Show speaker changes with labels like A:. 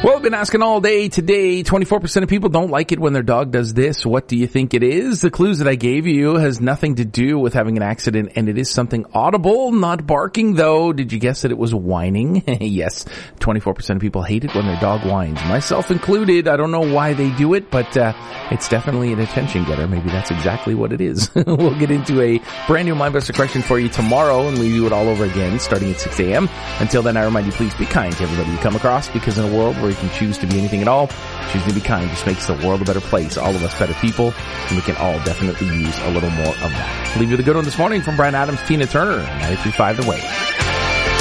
A: Well, I've been asking all day today. 24% of people don't like it when their dog does this. What do you think it is? The clues that I gave you has nothing to do with having an accident, and it is something audible, not barking though. Did you guess that it was whining? Yes, 24% of people hate it when their dog whines, myself included. I don't know why they do it, but it's definitely an attention getter. Maybe that's exactly what it is. We'll get into a brand new Mindbuster question for you tomorrow, and we do it all over again starting at 6 a.m. Until then, I remind you, please be kind to everybody you come across, because in a world where you can choose to be anything at all, choosing to be kind just makes the world a better place. All of us better people, and we can all definitely use a little more of that. I'll leave you the good one this morning from Bryan Adams, Tina Turner, 93.5 The Wave.